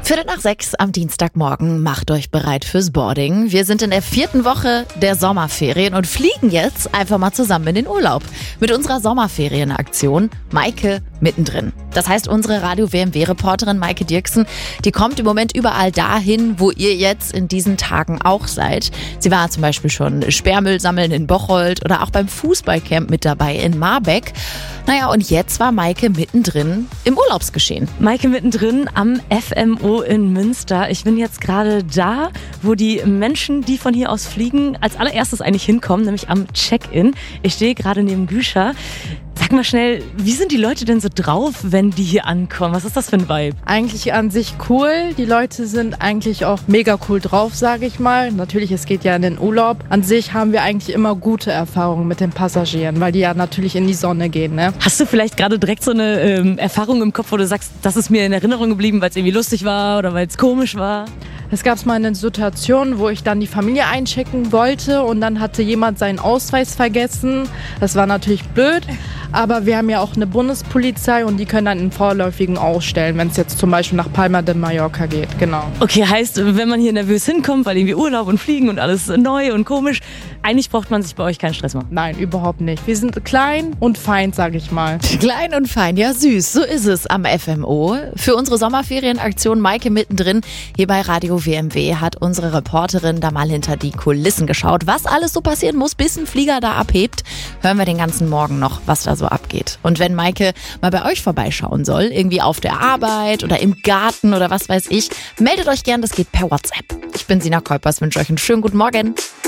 5:45 am Dienstagmorgen. Macht euch bereit fürs Boarding. Wir sind in der 4. Woche der Sommerferien und fliegen jetzt einfach mal zusammen in den Urlaub. Mit unserer Sommerferienaktion Maike mittendrin. Das heißt, unsere Radio-WMW-Reporterin Maike Dirksen, die kommt im Moment überall dahin, wo ihr jetzt in diesen Tagen auch seid. Sie war zum Beispiel schon Sperrmüll sammeln in Bocholt oder auch beim Fußballcamp mit dabei in Marbeck. Naja, und jetzt war Maike mittendrin im Urlaubsgeschehen. Maike mittendrin am FMO in Münster. Ich bin jetzt gerade da, wo die Menschen, die von hier aus fliegen, als allererstes eigentlich hinkommen, nämlich am Check-in. Ich stehe gerade neben Güscha. Sag mal schnell, wie sind die Leute denn so drauf, wenn die hier ankommen? Was ist das für ein Vibe? Eigentlich an sich cool. Die Leute sind eigentlich auch mega cool drauf, sage ich mal. Natürlich, es geht ja in den Urlaub. An sich haben wir eigentlich immer gute Erfahrungen mit den Passagieren, weil die ja natürlich in die Sonne gehen, ne? Hast du vielleicht gerade direkt so eine Erfahrung im Kopf, wo du sagst, das ist mir in Erinnerung geblieben, weil es irgendwie lustig war oder weil es komisch war? Es gab mal eine Situation, wo ich dann die Familie einchecken wollte und dann hatte jemand seinen Ausweis vergessen. Das war natürlich blöd, aber wir haben ja auch eine Bundespolizei und die können dann einen vorläufigen ausstellen, wenn es jetzt zum Beispiel nach Palma de Mallorca geht, genau. Okay, heißt, wenn man hier nervös hinkommt, weil irgendwie Urlaub und Fliegen und alles neu und komisch, eigentlich braucht man sich bei euch keinen Stress machen? Nein, überhaupt nicht. Wir sind klein und fein, sage ich mal. Klein und fein, ja süß, so ist es am FMO. Für unsere Sommerferienaktion Maike mittendrin hier bei Radio WMW hat unsere Reporterin da mal hinter die Kulissen geschaut. Was alles so passieren muss, bis ein Flieger da abhebt, hören wir den ganzen Morgen noch, was da so abgeht. Und wenn Maike mal bei euch vorbeischauen soll, irgendwie auf der Arbeit oder im Garten oder was weiß ich, meldet euch gern, das geht per WhatsApp. Ich bin Sina Kolpers, wünsche euch einen schönen guten Morgen.